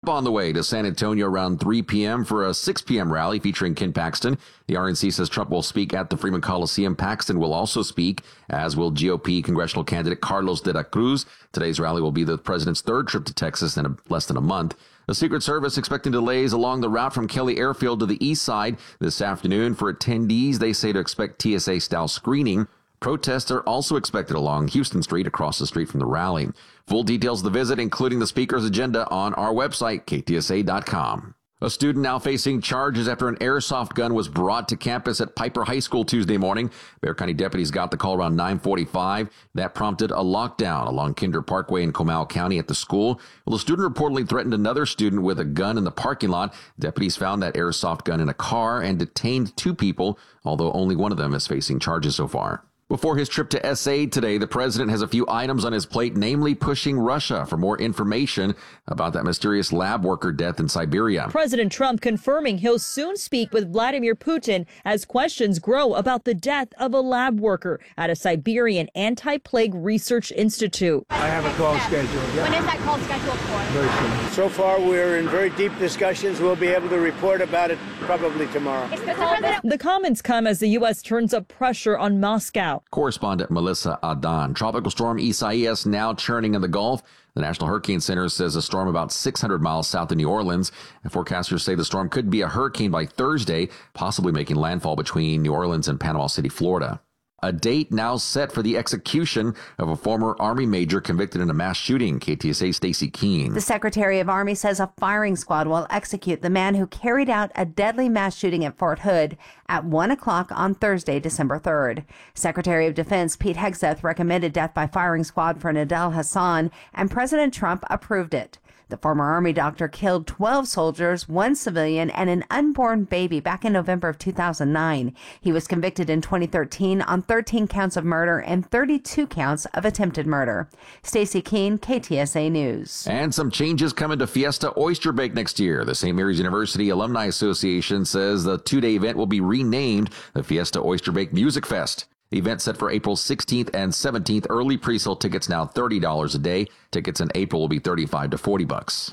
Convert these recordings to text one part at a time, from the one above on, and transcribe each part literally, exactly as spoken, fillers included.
on the way to San Antonio around three p.m. for a six p.m. rally featuring Ken Paxton. The R N C says Trump will speak at the Freeman Coliseum. Paxton will also speak, as will G O P congressional candidate Carlos de la Cruz. Today's rally will be the president's third trip to Texas in a, less than a month. The Secret Service expecting delays along the route from Kelly Airfield to the east side this afternoon. For attendees, they say to expect T S A-style screening. Protests are also expected along Houston Street across the street from the rally. Full details of the visit, including the speaker's agenda, on our website, K T S A dot com. A student now facing charges after an airsoft gun was brought to campus at Piper High School Tuesday morning. Bexar County deputies got the call around nine forty-five. That prompted a lockdown along Kinder Parkway in Comal County at the school. Well, the student reportedly threatened another student with a gun in the parking lot. Deputies found that airsoft gun in a car and detained two people, although only one of them is facing charges so far. Before his trip to S A today, the president has a few items on his plate, namely pushing Russia for more information about that mysterious lab worker death in Siberia. President Trump confirming he'll soon speak with Vladimir Putin as questions grow about the death of a lab worker at a Siberian anti-plague research institute. I have a call scheduled. Yeah. When is that call scheduled for? Very soon. So far, we're in very deep discussions. We'll be able to report about it probably tomorrow. The comments come as the U S turns up pressure on Moscow. Correspondent Melissa Adan. Tropical storm Isaias now churning in the Gulf. The National Hurricane Center says a storm about six hundred miles south of New Orleans. And forecasters say the storm could be a hurricane by Thursday, possibly making landfall between New Orleans and Panama City, Florida. A date now set for the execution of a former Army major convicted in a mass shooting. K T S A's Stacey Keene. The Secretary of Army says a firing squad will execute the man who carried out a deadly mass shooting at Fort Hood at one o'clock on Thursday, December third. Secretary of Defense Pete Hegseth recommended death by firing squad for Nadal Hassan, and President Trump approved it. The former Army doctor killed twelve soldiers, one civilian, and an unborn baby back in November of two thousand nine. He was convicted in twenty thirteen on thirteen counts of murder and thirty-two counts of attempted murder. Stacey Keene, K T S A News. And some changes coming to Fiesta Oyster Bake next year. The Saint Mary's University Alumni Association says the two-day event will be renamed the Fiesta Oyster Bake Music Fest. The event set for April sixteenth and seventeenth. Early pre-sale tickets now thirty dollars a day. Tickets in April will be thirty-five to forty bucks.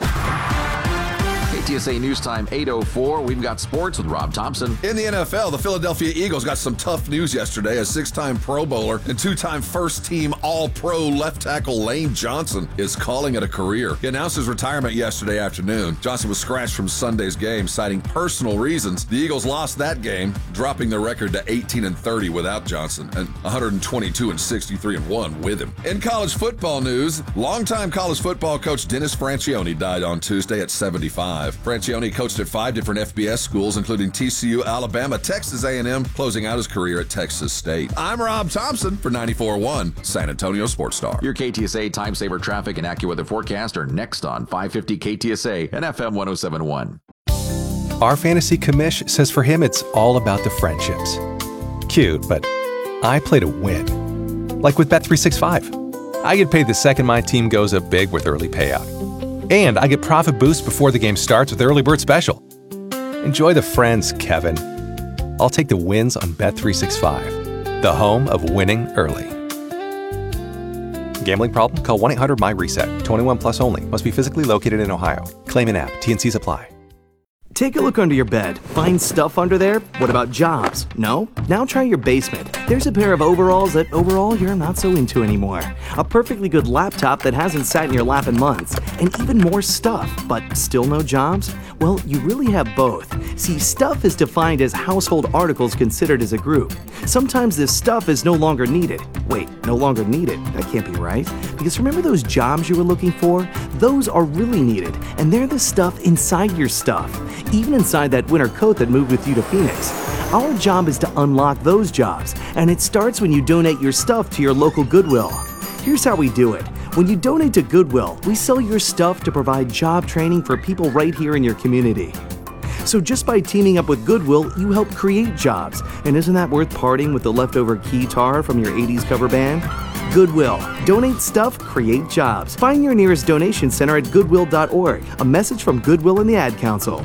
K T S A News Time, eight oh four. We've got sports with Rob Thompson. In the N F L, the Philadelphia Eagles got some tough news yesterday. A six-time Pro Bowler and two-time first-team All-Pro left tackle Lane Johnson is calling it a career. He announced his retirement yesterday afternoon. Johnson was scratched from Sunday's game, citing personal reasons. The Eagles lost that game, dropping their record to eighteen and thirty without Johnson and one twenty-two and sixty-three and one with him. In college football news, longtime college football coach Dennis Franchione died on Tuesday at seventy-five. Franchione coached at five different F B S schools, including T C U, Alabama, Texas A and M, closing out his career at Texas State. I'm Rob Thompson for ninety-four point one San Antonio Sports Star. Your K T S A Time Saver traffic and AccuWeather forecast are next on five fifty K T S A and F M one oh seven point one. Our fantasy commish says for him it's all about the friendships. Cute, but I play to win. Like with Bet three sixty-five. I get paid the second my team goes up big with early payout. And I get profit boost before the game starts with Early Bird Special. Enjoy the friends, Kevin. I'll take the wins on Bet three sixty-five, the home of winning early. Gambling problem? Call one eight hundred M Y reset. twenty-one plus only. Must be physically located in Ohio. Claim in app. T N Cs apply. Take a look under your bed. Find stuff under there? What about jobs? No? Now try your basement. There's a pair of overalls that overall you're not so into anymore. A perfectly good laptop that hasn't sat in your lap in months. And even more stuff, but still no jobs? Well, you really have both. See, stuff is defined as household articles considered as a group. Sometimes this stuff is no longer needed. Wait, no longer needed? That can't be right. Because remember those jobs you were looking for? Those are really needed, and they're the stuff inside your stuff. Even inside that winter coat that moved with you to Phoenix. Our job is to unlock those jobs, and it starts when you donate your stuff to your local Goodwill. Here's how we do it. When you donate to Goodwill, we sell your stuff to provide job training for people right here in your community. So just by teaming up with Goodwill, you help create jobs. And isn't that worth parting with the leftover guitar from your eighties cover band? Goodwill. Donate stuff, create jobs. Find your nearest donation center at goodwill dot org. A message from Goodwill and the Ad Council.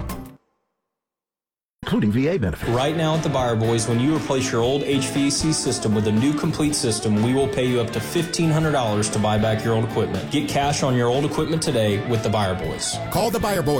Including V A benefits. Right now at the Buyer Boys, when you replace your old H V A C system with a new complete system, we will pay you up to fifteen hundred dollars to buy back your old equipment. Get cash on your old equipment today with the Buyer Boys. Call the Buyer Boys